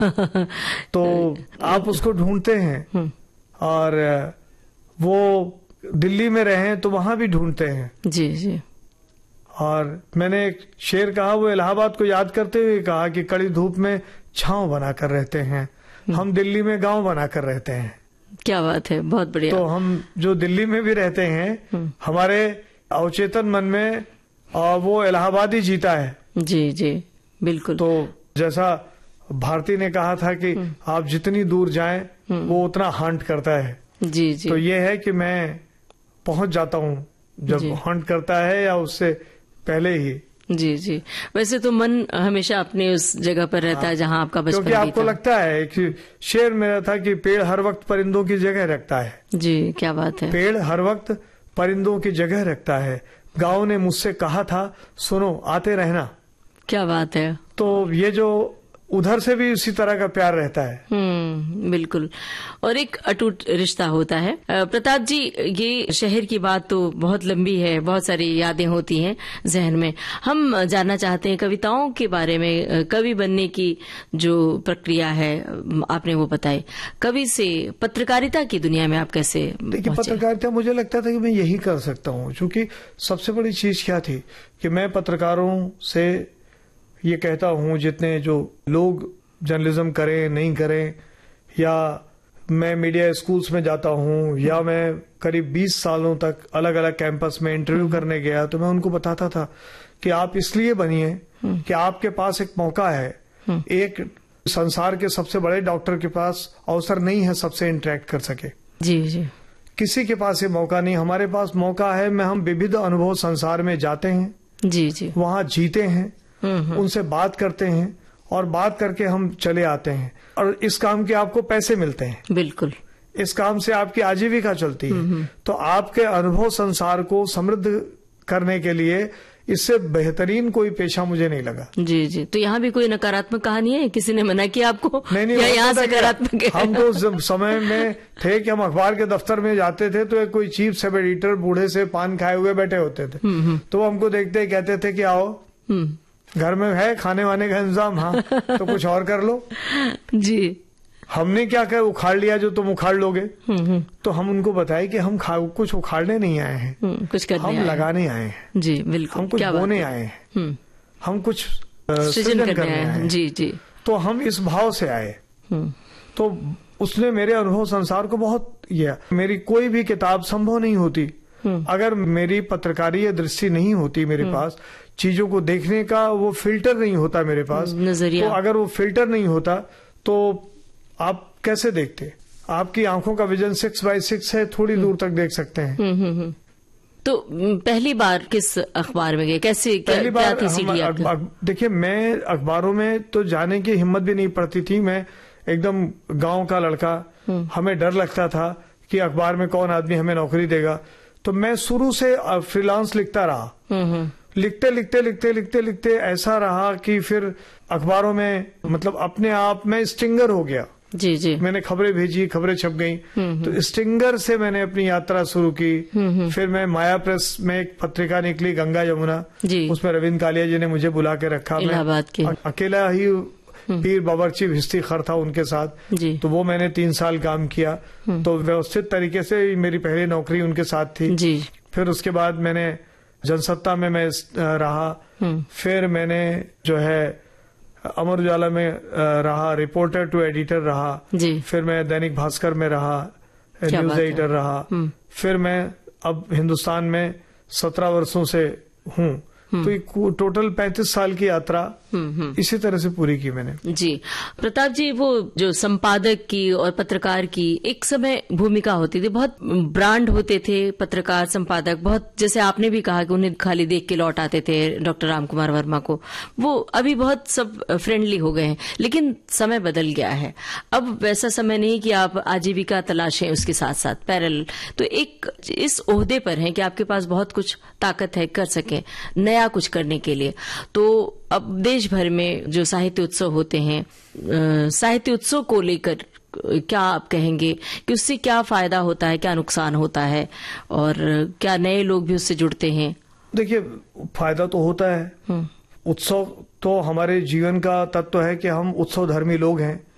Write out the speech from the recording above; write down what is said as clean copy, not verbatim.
तो आप उसको ढूंढते हैं, और वो दिल्ली में रहे तो वहां भी ढूंढते हैं। जी जी। और मैंने एक शेर कहा, वो इलाहाबाद को याद करते हुए कहा कि कड़ी धूप में छांव बनाकर रहते हैं, हम दिल्ली में गांव बनाकर रहते हैं। क्या बात है, बहुत बढ़िया। तो हम जो दिल्ली में भी रहते हैं, हमारे अवचेतन मन में वो इलाहाबाद ही जीता है। जी जी बिल्कुल। तो जैसा भारती ने कहा था कि आप जितनी दूर जाएं वो उतना हंट करता है। जी जी। तो ये है कि मैं पहुंच जाता हूँ जब हंट करता है या उससे पहले ही। जी जी। वैसे तो मन हमेशा अपने उस जगह पर रहता है जहाँ आपका बचपन क्योंकि आपको लगता है कि शेर मेरा था कि पेड़ हर वक्त परिंदों की जगह रखता है। जी क्या बात है। पेड़ हर वक्त परिंदों की जगह रखता है। गांव ने मुझसे कहा था, सुनो आते रहना। क्या बात है। तो ये जो उधर से भी उसी तरह का प्यार रहता है। बिल्कुल। और एक अटूट रिश्ता होता है। प्रताप जी, ये शहर की बात तो बहुत लंबी है, बहुत सारी यादें होती हैं जहन में। हम जानना चाहते हैं कविताओं के बारे में। कवि बनने की जो प्रक्रिया है आपने वो बताई, कवि से पत्रकारिता की दुनिया में आप कैसे? देखिए, पत्रकारिता मुझे लगता था कि मैं यही कर सकता हूँ, क्योंकि सबसे बड़ी चीज क्या थी कि मैं पत्रकारों से ये कहता हूँ, जितने जो लोग जर्नलिज्म करें नहीं करें, या मैं मीडिया स्कूल्स में जाता हूँ, या मैं करीब 20 सालों तक अलग अलग कैंपस में इंटरव्यू करने गया, तो मैं उनको बताता था कि आप इसलिए बनिए कि आपके पास एक मौका है। एक संसार के सबसे बड़े डॉक्टर के पास अवसर नहीं है सबसे इंटरेक्ट कर सके। जी जी। किसी के पास ये मौका नहीं, हमारे पास मौका है। हम विविध अनुभव संसार में जाते हैं। जी जी। वहां जीते हैं, उनसे बात करते हैं, और बात करके हम चले आते हैं, और इस काम के आपको पैसे मिलते हैं। बिल्कुल। इस काम से आपकी आजीविका चलती है। तो आपके अनुभव संसार को समृद्ध करने के लिए इससे बेहतरीन कोई पेशा मुझे नहीं लगा। जी जी। तो यहाँ भी कोई नकारात्मक कहानी है? किसी ने मना किया आपको? नहीं, या यहाँ सकारात्मक है? हम तो जब समय में थे कि हम अखबार के दफ्तर में जाते थे, तो कोई चीफ सब एडिटर बूढ़े से पान खाए हुए बैठे होते थे। तो वो हमको देखते ही कहते थे कि आओ, घर में है खाने वाने का इंतजाम, हाँ तो कुछ और कर लो। जी। हमने क्या कहा, उखाड़ लिया जो तुम उखाड़ लोगे। तो हम उनको बताए कि हम कुछ उखाड़ने नहीं आए हैं, कुछ करने हम लगाने आए हैं। जी बिल्कुल। हम कुछ बोने आए हैं, हम कुछ सृजन करने आए हैं। जी जी। तो हम इस भाव से आए। तो उसने मेरे अनुभव संसार को बहुत किया। मेरी कोई भी किताब संभव नहीं होती अगर मेरी पत्रकारीय दृष्टि नहीं होती मेरे पास, चीजों को देखने का वो फिल्टर नहीं होता मेरे पास, नजरिया। तो अगर वो फिल्टर नहीं होता तो आप कैसे देखते? आपकी आंखों का विजन 6x6 है, थोड़ी दूर तक देख सकते हैं। तो पहली बार किस अखबार में गए? कैसे? पहली बार देखिए, मैं अखबारों में तो जाने की हिम्मत भी नहीं पड़ती थी। मैं एकदम गांव का लड़का, हमें डर लगता था कि अखबार में कौन आदमी हमें नौकरी देगा। तो मैं शुरू से फ्रीलांस लिखता रहा। लिखते ऐसा रहा कि फिर अखबारों में मतलब अपने आप में स्टिंगर हो गया। जी जी। मैंने खबरें भेजी, खबरें छप गई। तो स्टिंगर से मैंने अपनी यात्रा शुरू की। फिर मैं माया प्रेस में एक पत्रिका निकली, गंगा यमुना, उसमें रविंद्र कालिया जी ने मुझे बुला के रखा। मैं अकेला ही पीर बावर्ची भिस्ती-खर था उनके साथ। तो वो मैंने 3 साल काम किया। तो व्यवस्थित तरीके से मेरी पहली नौकरी उनके साथ थी। फिर उसके बाद मैंने जनसत्ता में मैं रहा। फिर मैंने जो है अमर उजाला में रहा, रिपोर्टर टू एडिटर रहा। फिर मैं दैनिक भास्कर में रहा, न्यूज एडिटर रहा। फिर मैं अब हिंदुस्तान में 17 वर्षों से हूँ। तो टोटल 35 साल की यात्रा इसी तरह से पूरी की मैंने। जी प्रताप जी, वो जो संपादक की और पत्रकार की एक समय भूमिका होती थी, बहुत ब्रांड होते थे पत्रकार संपादक, बहुत, जैसे आपने भी कहा कि उन्हें खाली देख के लौट आते थे डॉक्टर राम कुमार वर्मा को। वो अभी बहुत सब फ्रेंडली हो गए हैं, लेकिन समय बदल गया है। अब वैसा समय नहीं कि आप आजीविका तलाशें उसके साथ साथ पैरेलल। तो एक इस ओहदे पर है कि आपके पास बहुत कुछ ताकत है, कर सके नया कुछ करने के लिए। तो अब देश भर में जो साहित्य उत्सव होते हैं, साहित्य उत्सव को लेकर क्या आप कहेंगे कि उससे क्या फायदा होता है, क्या नुकसान होता है, और क्या नए लोग भी उससे जुड़ते हैं? देखिए, फायदा तो होता है। उत्सव तो हमारे जीवन का तत्व है कि हम उत्सव धर्मी लोग हैं।